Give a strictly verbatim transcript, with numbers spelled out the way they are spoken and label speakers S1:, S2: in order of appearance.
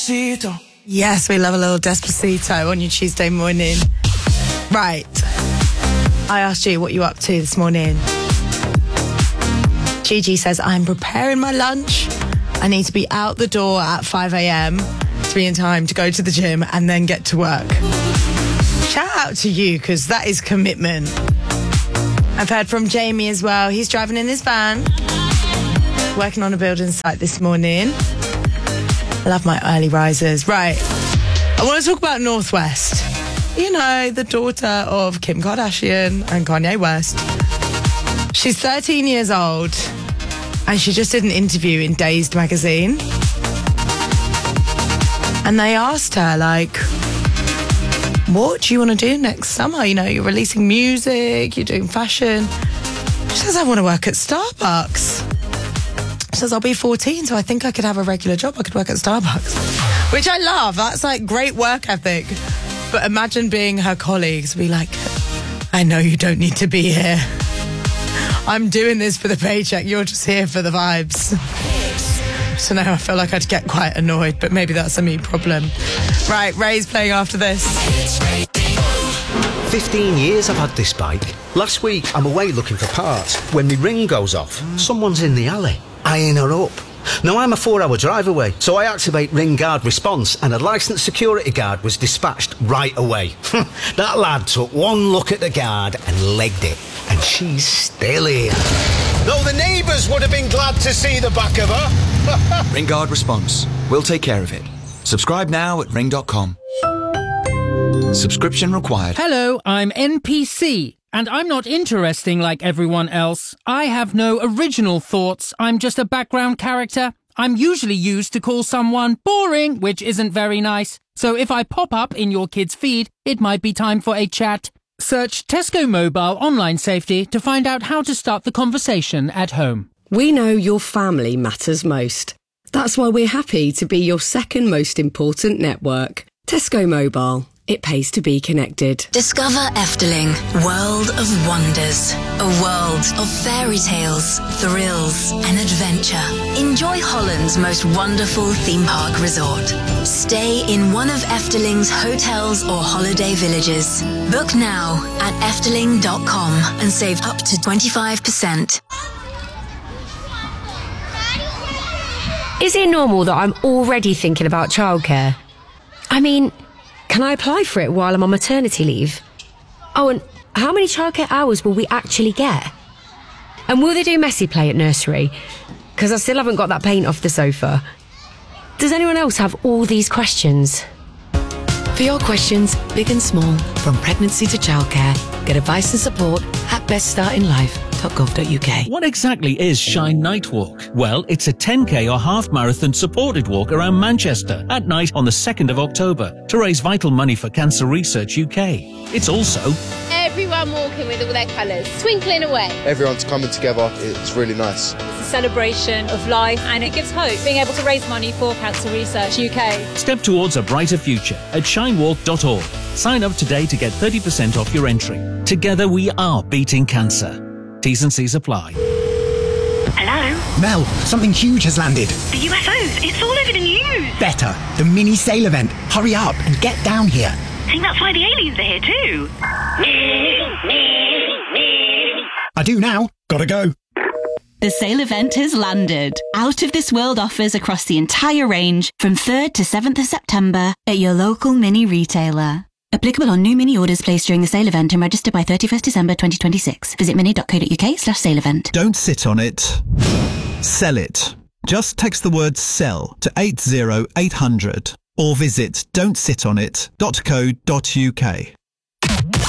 S1: Yes, we love a little Despacito on your Tuesday morning. Right. I asked you what you up to this morning. Gigi says, I'm preparing my lunch. I need to be out the door at five a.m. to be in time to go to the gym and then get to work. Shout out to you, because that is commitment. I've heard from Jamie as well. He's driving in his van, working on a building site this morning. I love my early risers. Right. I want to talk about Northwest. You know, the daughter of Kim Kardashian and Kanye West. She's thirteen years old, and she just did an interview in Dazed magazine. And they asked her, like, what do you want to do next summer? You know, you're releasing music, you're doing fashion. She says, I want to work at Starbucks. She says, I'll be fourteen, so I think I could have a regular job. I could work at Starbucks, which I love. That's like great work ethic. But imagine being her colleagues, be like, I know you don't need to be here. I'm doing this for the paycheck. You're just here for the vibes. So now I feel like I'd get quite annoyed, but maybe that's a me problem. Right, Ray's playing after this.
S2: fifteen years I've had this bike. Last week I'm away looking for parts. When my ring goes off, someone's in the alley, eyeing her up. Now I'm a four hour drive away, so I activate Ring Guard Response and a licensed security guard was dispatched right away. That lad took one look at the guard and legged it, and she's still here. Though the neighbours would have been glad to see the back of her.
S3: Ring Guard Response. We'll take care of it. Subscribe now at ring dot com. Subscription required.
S4: Hello, I'm N P C, and I'm not interesting like everyone else. I have no original thoughts. I'm just a background character. I'm usually used to call someone boring, which isn't very nice. So if I pop up in your kid's feed, it might be time for a chat. Search Tesco Mobile Online Safety to find out how to start the conversation at home.
S5: We know your family matters most. That's why we're happy to be your second most important network. Tesco Mobile. It pays to be connected.
S6: Discover Efteling, World of Wonders. A world of fairy tales, thrills and adventure. Enjoy Holland's most wonderful theme park resort. Stay in one of Efteling's hotels or holiday villages. Book now at efteling dot com and save up to twenty-five percent.
S7: Is it normal that I'm already thinking about childcare? I mean, can I apply for it while I'm on maternity leave? Oh, and how many childcare hours will we actually get? And will they do messy play at nursery? Because I still haven't got that paint off the sofa. Does anyone else have all these questions?
S8: For your questions, big and small, from pregnancy to childcare, get advice and support at best starting life dot gov dot U K.
S9: What exactly is Shine Night Walk? Well, it's a ten K or half marathon supported walk around Manchester at night on the second of October to raise vital money for Cancer Research U K. It's also
S10: everyone walking with all their colours, twinkling away.
S11: Everyone's coming together. It's really nice.
S12: It's a celebration of life and it gives hope, being able to raise money for Cancer Research U K.
S9: Step towards a brighter future at shine walk dot org. Sign up today to get thirty percent off your entry. Together we are beating cancer. T's and C's apply.
S13: Hello? Mel, something huge has landed.
S14: The U F Os. It's all over the news.
S13: Better. The mini sail event. Hurry up and get down here.
S14: I think that's why the aliens are here too.
S13: I do now. Gotta go.
S15: The sale event has landed. Out of this world offers across the entire range from third to seventh of September at your local mini retailer. Applicable on new mini orders placed during the sale event and registered by thirty-first December twenty twenty-six. Visit mini dot co dot U K slash sale event.
S16: Don't sit on it. Sell it. Just text the word sell to eight zero eight hundred or visit don't sit on it dot co dot U K.